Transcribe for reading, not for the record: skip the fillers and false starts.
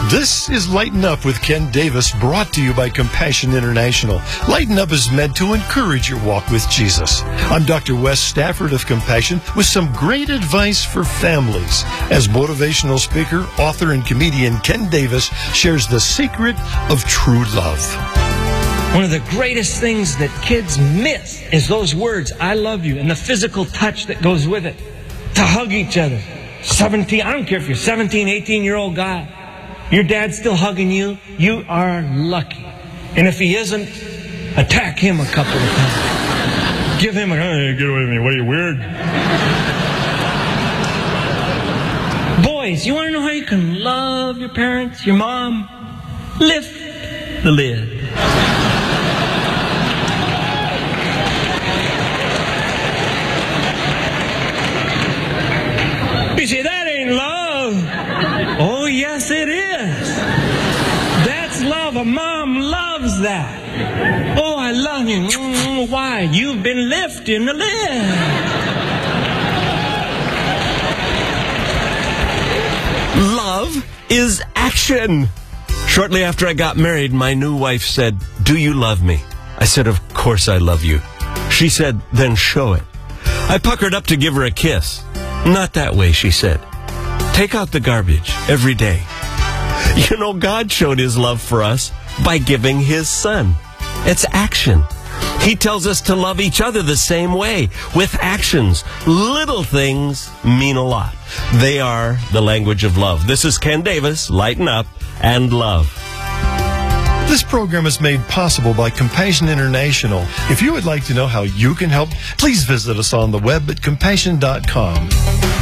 This is Lighten Up with Ken Davis, brought to you by Compassion International. Lighten Up is meant to encourage your walk with Jesus. I'm Dr. Wes Stafford of Compassion with some great advice for families. As motivational speaker, author, and comedian Ken Davis shares the secret of true love. One of the greatest things that kids miss is those words, I love you, and the physical touch that goes with it. To hug each other. I don't care if you're 17, 18-year-old guy. Your dad's still hugging you, you are lucky. And if he isn't, attack him a couple of times. Give him a, hey, get away from me, what are you, weird? Boys, you want to know how you can love your parents, your mom? Lift the lid. You say, that ain't love. Oh, yes, it is. That's love. A mom loves that. Oh, I love you. Why? You've been lifting the lid. Love is action. Shortly after I got married, my new wife said, do you love me? I said, of course I love you. She said, then show it. I puckered up to give her a kiss. Not that way, she said. Take out the garbage every day. You know, God showed His love for us by giving His Son. It's action. He tells us to love each other the same way, with actions. Little things mean a lot. They are the language of love. This is Ken Davis, Lighten Up and Love. This program is made possible by Compassion International. If you would like to know how you can help, please visit us on the web at compassion.com.